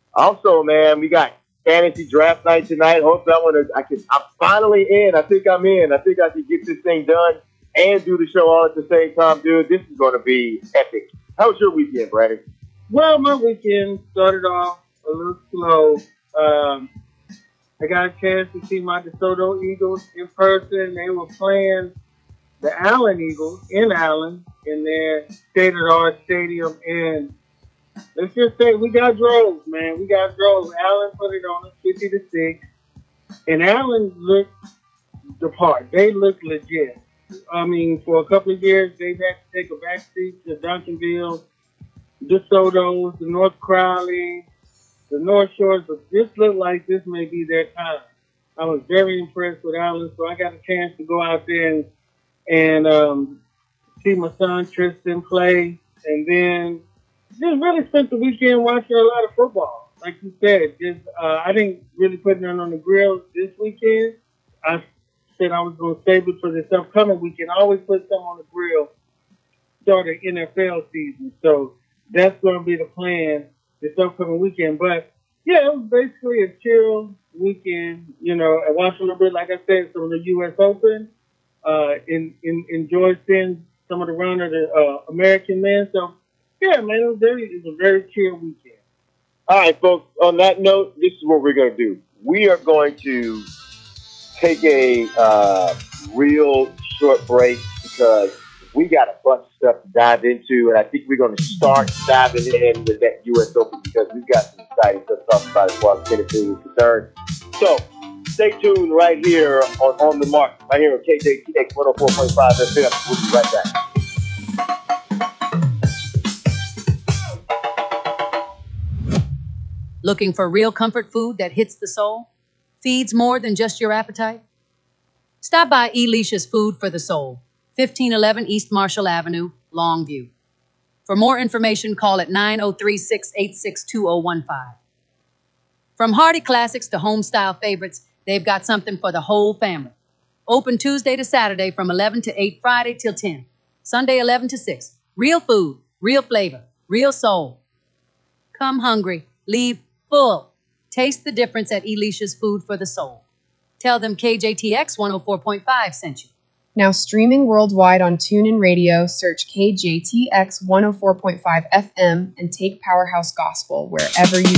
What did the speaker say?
Also, man, we got fantasy draft night tonight. Hope that one is. I'm finally in. I think I'm in. I think I can get this thing done and do the show all at the same time, dude. This is going to be epic. How was your weekend, Brady? Well, my weekend started off a little slow. Um, I got a chance to see my DeSoto Eagles in person. They were playing the Allen Eagles in Allen in their state-of-the-art stadium. And let's just say we got droves, man. We got droves. Allen put it on us 50-6. And Allen looked the part. They looked legit. I mean, for a couple of years, they've had to take a backseat to Duncanville, DeSoto's, the North Crowley, the North Shores, but this looked like this may be their time. I was very impressed with Allen, so I got a chance to go out there and see my son Tristan play, and then just really spent the weekend watching a lot of football. Like you said, just I didn't really put none on the grill this weekend. I said I was going to save it for this upcoming weekend. I always put some on the grill start the NFL season, so that's going to be the plan this upcoming weekend. But yeah, it was basically a chill weekend. You know, I watched a little bit, like I said, some of the U.S. Open. Enjoyed seeing some of the run of the American men. So yeah, man, it was a very chill weekend. All right, folks. On that note, this is what we're going to do. We are going to take a real short break because we got a bunch of stuff to dive into, and I think we're going to start diving in with that U.S. Open because we've got some exciting stuff to talk about as far as tennis is concerned. So stay tuned right here on the mark, right here on KJTX 104.5 FM. We'll be right back. Looking for real comfort food that hits the soul? Feeds more than just your appetite? Stop by Alicia's Food for the Soul, 1511 East Marshall Avenue, Longview. For more information, call at 903-686-2015. From hearty classics to home-style favorites, they've got something for the whole family. Open Tuesday to Saturday from 11 to 8, Friday till 10. Sunday 11 to 6. Real food, real flavor, real soul. Come hungry, leave full. Taste the difference at Alicia's Food for the Soul. Tell them KJTX 104.5 sent you. Now streaming worldwide on TuneIn Radio, search KJTX 104.5 FM and take Powerhouse Gospel wherever you